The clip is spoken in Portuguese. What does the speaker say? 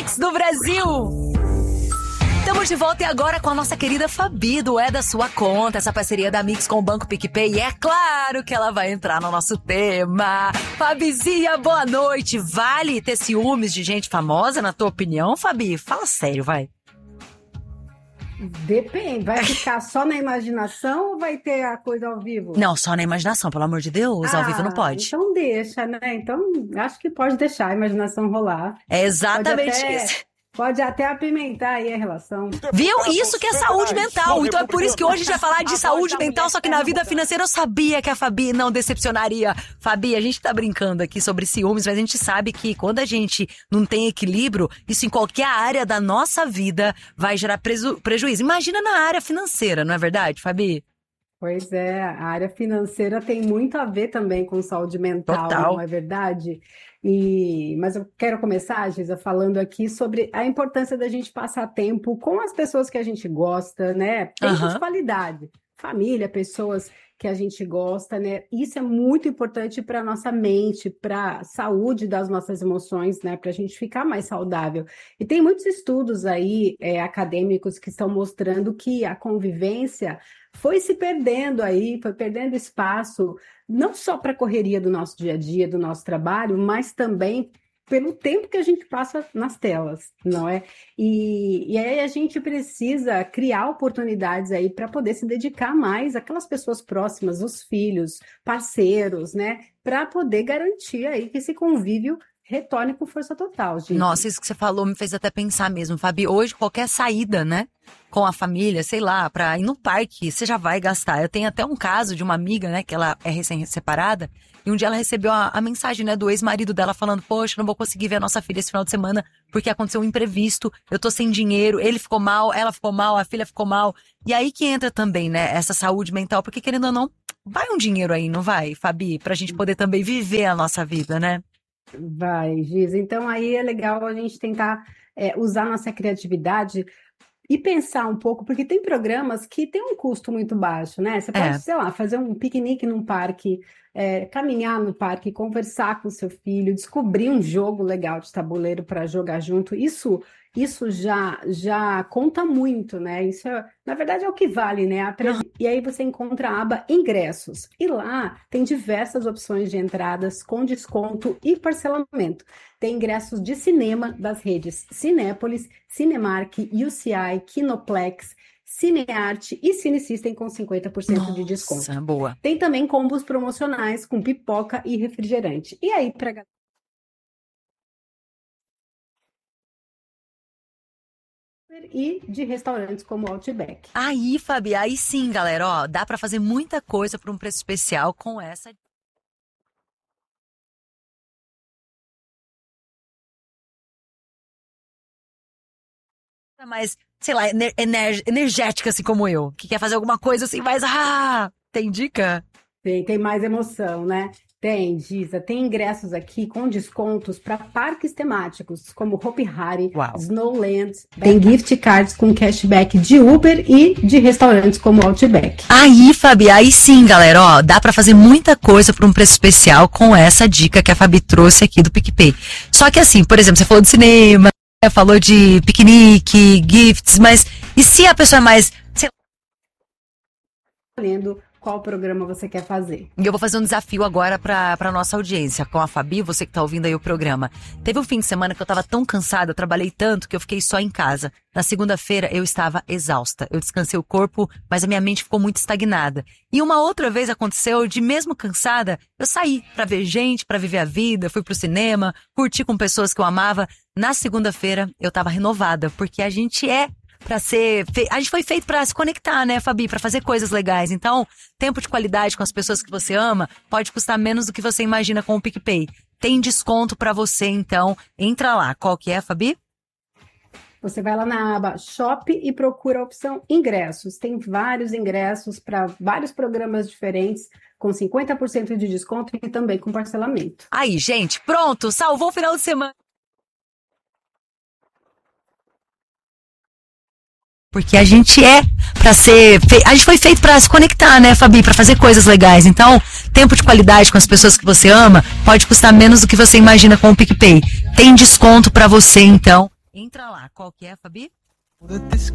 Mix do Brasil. Estamos de volta e agora com a nossa querida Fabi do É da Sua Conta, essa parceria da Mix com o Banco PicPay. E é claro que ela vai entrar no nosso tema. Fabizinha, boa noite. Vale ter ciúmes de gente famosa, na tua opinião, Fabi? Fala sério, vai. Depende, vai ficar só na imaginação ou vai ter a coisa ao vivo? Não, só na imaginação, pelo amor de Deus, ao vivo não pode. Então deixa, né? Então acho que pode deixar a imaginação rolar. É exatamente isso. Pode até apimentar aí a relação. Viu? Isso que é saúde mental. Então é por isso que hoje a gente vai falar de saúde mental, só que na vida financeira eu sabia que a Fabi não decepcionaria. Fabi, a gente tá brincando aqui sobre ciúmes, mas a gente sabe que quando a gente não tem equilíbrio, isso em qualquer área da nossa vida vai gerar prejuízo. Imagina na área financeira, não é verdade, Fabi? Pois é, a área financeira tem muito a ver também com saúde mental, Total. não é verdade? Mas eu quero começar, Gisa, falando aqui sobre a importância da gente passar tempo com as pessoas que a gente gosta, né? Tempo de qualidade. Família, pessoas que a gente gosta, né? Isso é muito importante para a nossa mente, para a saúde das nossas emoções, né? Para a gente ficar mais saudável. E tem muitos estudos aí acadêmicos que estão mostrando que a convivência foi se perdendo aí, foi perdendo espaço, não só para a correria do nosso dia a dia, do nosso trabalho, mas também pelo tempo que a gente passa nas telas, não é? E aí a gente precisa criar oportunidades aí para poder se dedicar mais àquelas pessoas próximas, os filhos, parceiros, né? Para poder garantir aí que esse convívio retorne com força total, gente. Nossa, isso que você falou me fez até pensar mesmo, Fabi. Hoje, qualquer saída, né, com a família, sei lá, pra ir no parque, você já vai gastar. Eu tenho até um caso de uma amiga, né, que ela é recém-separada, e um dia ela recebeu a mensagem, né, do ex-marido dela falando, poxa, não vou conseguir ver a nossa filha esse final de semana, porque aconteceu um imprevisto, eu tô sem dinheiro, ele ficou mal, ela ficou mal, a filha ficou mal. E aí que entra também, né, essa saúde mental, porque querendo ou não, vai um dinheiro aí, não vai, Fabi? Pra gente poder também viver a nossa vida, né? Vai, Giz. Então aí é legal a gente tentar usar nossa criatividade e pensar um pouco, porque tem programas que têm um custo muito baixo, né? Você pode, sei lá, fazer um piquenique num parque, caminhar no parque, conversar com seu filho, descobrir um jogo legal de tabuleiro para jogar junto. Isso já conta muito, né? Isso, na verdade, é o que vale, né? E aí você encontra a aba Ingressos. E lá tem diversas opções de entradas com desconto e parcelamento. Tem ingressos de cinema das redes Cinépolis, Cinemark, UCI, Kinoplex, Cinearte e Cinesystem com 50% de desconto. Nossa, boa. Tem também combos promocionais com pipoca e refrigerante. E aí, para e de restaurantes como Outback. Aí, Fabi, aí sim, galera, ó, dá pra fazer muita coisa por um preço especial com essa. Mais, sei lá, energética, assim como eu, que quer fazer alguma coisa assim, mas, tem dica? Tem mais emoção, né? Tem, Giza, tem ingressos aqui com descontos para parques temáticos, como Hopi Hari, Snowland. Tem gift cards com cashback de Uber e de restaurantes como Outback. Aí, Fabi, aí sim, galera, ó, dá pra fazer muita coisa por um preço especial com essa dica que a Fabi trouxe aqui do PicPay. Só que assim, por exemplo, você falou de cinema, falou de piquenique, gifts, mas e se a pessoa é mais, sei lá, lendo qual programa você quer fazer. E eu vou fazer um desafio agora pra nossa audiência, com a Fabi, você que tá ouvindo aí o programa. Teve um fim de semana que eu tava tão cansada, eu trabalhei tanto que eu fiquei só em casa. Na segunda-feira eu estava exausta. Eu descansei o corpo, mas a minha mente ficou muito estagnada. E uma outra vez aconteceu de mesmo cansada, eu saí pra ver gente, pra viver a vida, fui pro cinema, curti com pessoas que eu amava. Na segunda-feira eu tava renovada, porque a gente a gente foi feito pra se conectar, né, Fabi? Pra fazer coisas legais. Então, tempo de qualidade com as pessoas que você ama pode custar menos do que você imagina com o PicPay. Tem desconto pra você, então entra lá. Qual que é, Fabi? Você vai lá na aba Shop e procura a opção Ingressos. Tem vários ingressos para vários programas diferentes, com 50% de desconto e também com parcelamento. Aí, gente, pronto! Salvou o final de semana! Porque a gente a gente foi feito pra se conectar, né, Fabi? Pra fazer coisas legais. Então, tempo de qualidade com as pessoas que você ama pode custar menos do que você imagina com o PicPay. Tem desconto pra você, então. Entra lá. Qual que é, Fabi? That this